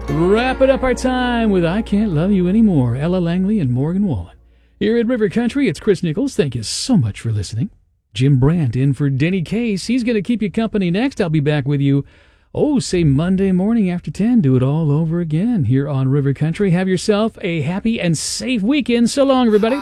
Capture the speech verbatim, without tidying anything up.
Wrapping up our time with I Can't Love You Anymore, Ella Langley and Morgan Wallen. Here at River Country, it's Chris Nichols. Thank you so much for listening. Jim Brandt in for Denny Case. He's going to keep you company next. I'll be back with you, oh, say Monday morning after ten. Do it all over again here on River Country. Have yourself a happy and safe weekend. So long, everybody.